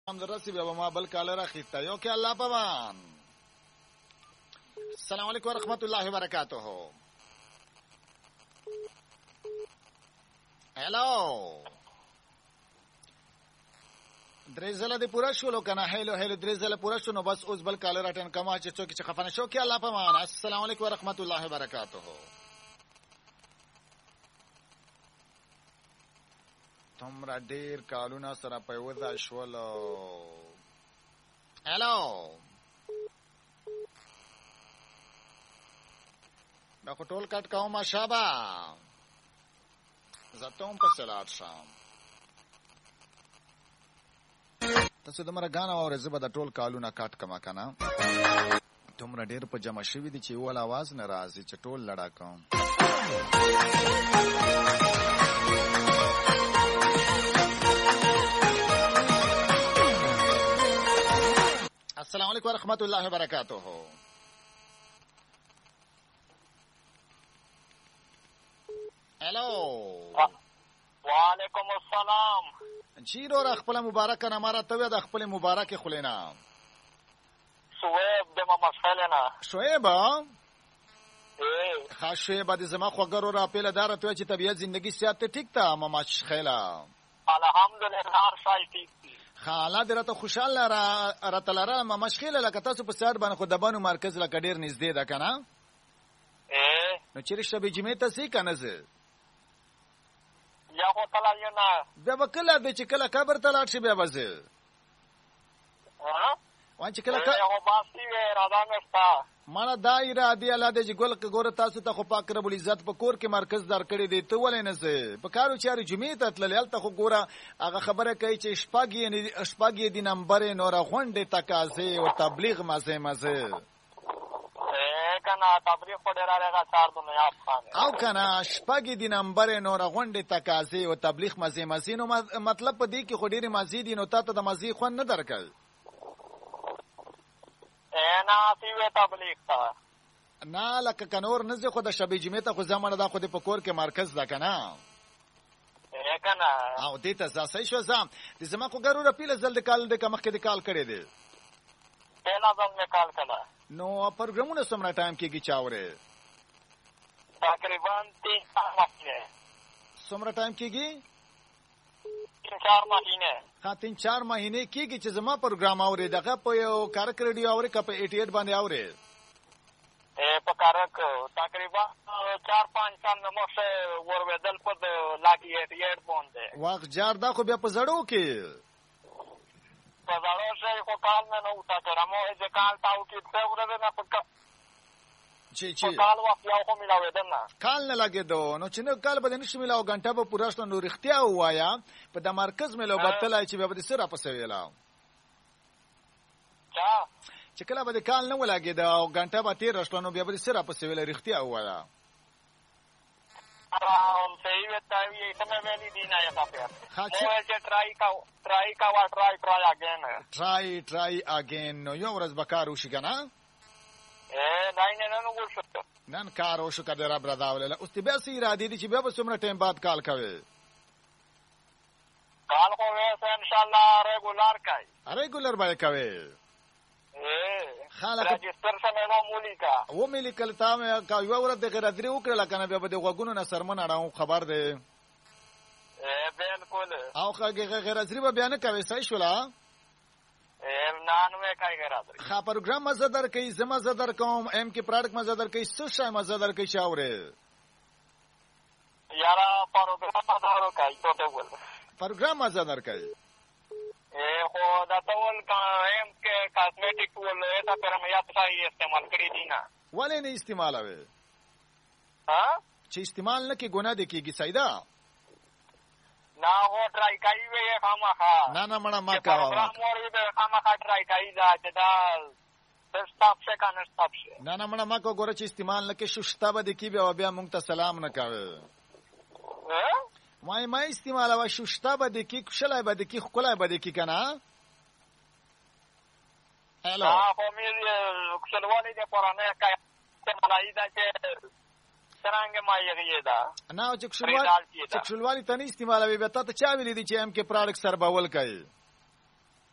درسي بیا ما بل کال راخیسته یو کې الله پامان. السلام علیکم ورحمت الله وبرکاته. هلو درې زله دې پوره شولو کنه؟ هلو هلو درې زله پوره شو نو بس اوس بل کال راټن کما چې څوک چې خفنه شو کې الله پامان. السلام علیکم ورحمت الله وبرکاته. تمره ډیر کالونه سره په وځه شولو. هلو دا خو ټول کټ کومه شابه زه ته هم پسې لاړ شم. تاسو دومره ګاڼه واورئ زه به د ټول کالونه کټ کمه که نه. دومره ډېر په جمع شوي دي چې یو اواز نه راځي چې ټول لړا کوم. السلام علیکم ورحمت الله وبرکاته. هلو وعلیکم السلام. چیرو را خپل مبارک نه مارا ته د خپل مبارک خلینا شعیب د ممسلنا. شعیب ها شعیب د زما خوګرو را پیله دار ته چې طبيعت زندگی سیاته ټیک تا ماما خیلا الحمدلله هر شای ټیک دي. خاله درته خوشاله را تلره ماما خیلا لکه تاسو په سیاست باندې خو د بانو مرکز لکه ډیر نږدې ده کنه. نو چیرې شبې جمعې ته سې کنه زه یا خو تلا یو نه بیا وکړه به چې کله قبر ته لاړ شي بیا وځه وان چې کله هغه باسي وې راځه مستا مانا دایره دی الله دې ګل ګور تاسو ته خو پاک رب العزت په کور کې مرکز دار کړی دی ته ولې نه سه په کارو چاري جمعې ته تلل ته خو ګوره هغه خبره کوي چې شپږ دی نمبر نور غونډه تکازه او تبلیغ مزه کنه تبلیغ په ډیر راغی 4 دنیا خان او کنه شپږ دی نمبر نور غونډه تکازه او تبلیغ مزه نو مطلب په دې کې خو ډیر مزید نو ته د مزه خو نه درکړ نه سی تبلیغ تا نه لکه کنور نه خو د شبې جمعې ته خو زمانه دا خو د پکور کې مرکز ده کنه کنه او دې ته ځای شو زم د زما خو ګرو پیله زل د کال د کمخ کې د کال کړي دي پیلا زم نه کال کړه نو پروګرامونه سمره ټایم کېږي چاوره تقریبا 3 مهینه سمره ټایم کېږي 4 مهینه ها 3-4 مهینه کېږي چې زما پروګرام اوري دغه په یو کارک ریډیو اوري کپ 88 باندې اوري په کارک تقریبا 4-5 سال مخه ورودل په لاګي 88 باندې واغ جار دا خو بیا په زړو کې په زړو شي خو کال نه نو تاسو رمو چې کال تاو کې څه ورته نه پکا چې کال وخت یو خو ملاوي دنه کال نه لګي دو نو چې نو کال به نشي ملاو غنټه به پوره شنو نو رښتیا وایا په د مرکز ملو بدلای چې به د سره په سویلا چې کله به کال نه ولګي دا او غنټه به تیر رښتونو بیا به سره په سویلا رښتیا وایا هم صحیح وتا وی کومه ویلي دی نه یا تاسو چې ټرای اگین نو یو ورځ بکارو شي کنه نن کار وشو کده رب رضاوله اوس ته به سي ارادي دي چې بیا به څومره ټیم بعد کال کوي کال خو وې ان شاء الله ریګولر به کوي خالق رجستر سره نو مولیکا و ملي کله تا مې کا یو ورځ د غیر درې وکړه کنه بیا به د غوګونو نه سرمن اړه خبر ده بالکل او غیر ازری به بیان کوي صحیح شولا نانو کای غراځي خا پروګرام مزه در کوي زما زه در کوم ام کې پروډکټ مزه در کوي څه شای مزه در کوي شاوره یارا پروګرام دارو کوي ته ول پروګرام مزه در کوي خو دا ټول ام کې کاسمیټک ول دا پرمیا ته استعمال کړی دي نه ولې نه استعمالوي چې استعمال نه کې ګناه دي کېږي سیدا نه هو ټرای کوي وې خامخا نه مړه ما کاوه پروګرام ورې به خامخا ټرای کوي دا چې دا سټاپ څه کنه سټاپ شي نه مړه ما کو ګوره چې استعمال نه کې شوشتا به دکی بیا مونږ ته سلام نه کاوه ما استعمال او شوشتا به دکی کښلای به دکی خلای به دکی کنه هالو خو مې کښلوالې د پرانه کای ته ملای دا چې څنګه ما یې دا نه چې کښلوالي ته نه استعمالوي به ته چا ویلې دي چې ام کې پروډکټ سر باول کوي